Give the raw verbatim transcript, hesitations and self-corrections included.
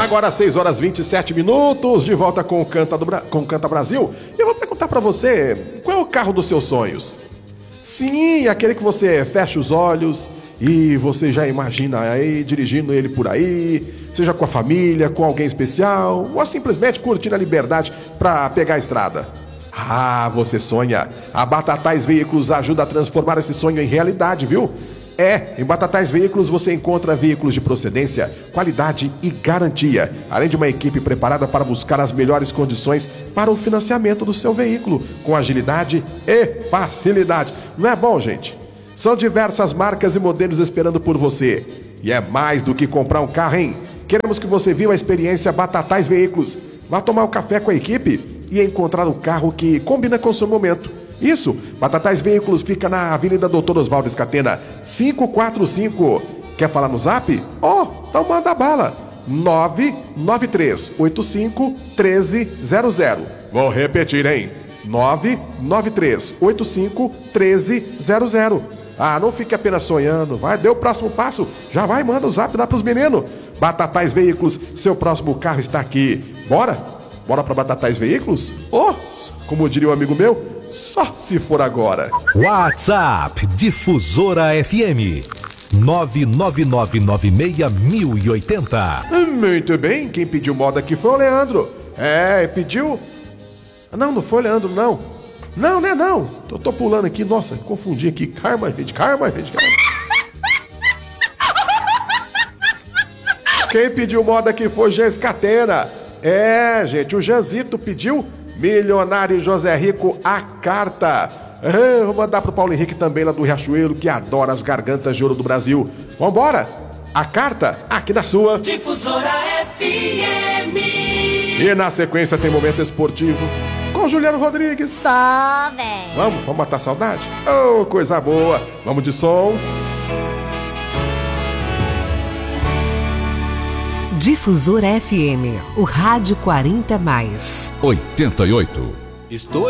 Agora seis horas e vinte e sete minutos, de volta com o Canta, do Bra... com o Canta Brasil. E eu vou perguntar pra você, qual é o carro dos seus sonhos? Sim, aquele que você fecha os olhos e você já imagina aí dirigindo ele por aí, seja com a família, com alguém especial, ou simplesmente curtindo a liberdade pra pegar a estrada. Ah, você sonha. A Batatais Veículos ajuda a transformar esse sonho em realidade, viu? É, em Batatais Veículos você encontra veículos de procedência, qualidade e garantia, além de uma equipe preparada para buscar as melhores condições para o financiamento do seu veículo, com agilidade e facilidade. Não é bom, gente? São diversas marcas e modelos esperando por você. E é mais do que comprar um carro, hein? Queremos que você viva a experiência Batatais Veículos. Vá tomar um café com a equipe e encontrar o carro que combina com o seu momento. Isso, Batatais Veículos fica na Avenida Doutor Oswaldo Escatena, quinhentos e quarenta e cinco. Quer falar no zap? Ó, oh, então manda bala. nove nove três oito cinco um três zero zero. Vou repetir, hein? nove nove três oito cinco um três zero zero. Ah, não fique apenas sonhando. Vai, dê o próximo passo. Já vai, manda o zap lá pros meninos. Batatais Veículos, seu próximo carro está aqui. Bora? Bora pra Batatais Veículos? Oh, como diria um amigo meu, só se for agora. WhatsApp Difusora F M nove nove nove nove seis mil e oitenta. Muito bem, quem pediu moda aqui foi o Leandro. É, pediu... Não, não foi o Leandro, não. Não, né, não. Eu tô pulando aqui, nossa, confundi aqui. Karma, rede, karma, rede, karma. Quem pediu moda aqui foi o Jean Escatena. É, gente, o Janzito pediu Milionário José Rico, a carta. É, vou mandar pro Paulo Henrique também lá do Riachuelo, que adora as gargantas de ouro do Brasil. Vambora? A carta aqui na sua Difusora F M. E na sequência tem momento esportivo com Juliano Rodrigues. Só, velho. Vamos, vamos matar a saudade? Oh, coisa boa. Vamos de som. Difusora F M, o rádio quarenta mais. oitenta e oito. Estou